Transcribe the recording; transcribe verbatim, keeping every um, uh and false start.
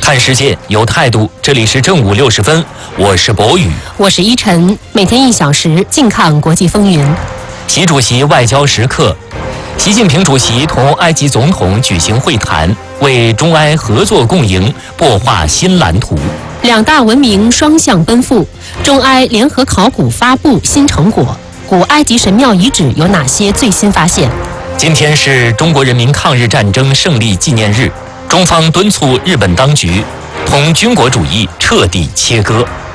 看世界有态度，这里是正午六十分，我是博宇， 我是依晨，每天一小时，静看国际风云。 习主席外交时刻，习近平主席同埃及总统举行会谈，为中埃合作共赢擘画新蓝图。 两大文明双向奔赴，中埃联合考古发布新成果。古埃及神庙遗址有哪些最新发现？ 今天是中国人民抗日战争胜利纪念日，中方敦促日本当局同军国主义彻底切割。